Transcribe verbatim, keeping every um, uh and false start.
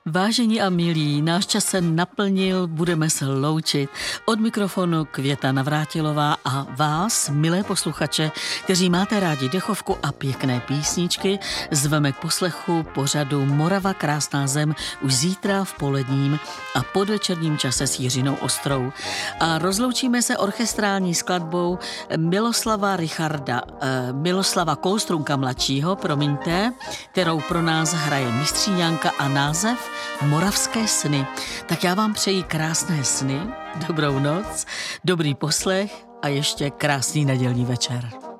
Vážení a milí, náš čas se naplnil, budeme se loučit. Od mikrofonu Květa Navrátilová a vás, milé posluchače, kteří máte rádi dechovku a pěkné písničky, zveme k poslechu pořadu Morava krásná zem už zítra v poledním a podvečerním čase s Jiřinou Ostrou. A rozloučíme se orchestrální skladbou Miloslava Richarda, eh, Miloslava Kolstrunka mladšího, promiňte, kterou pro nás hraje mistříňanka a název Moravské sny. Tak já vám přeji krásné sny, dobrou noc, dobrý poslech a ještě krásný nedělní večer.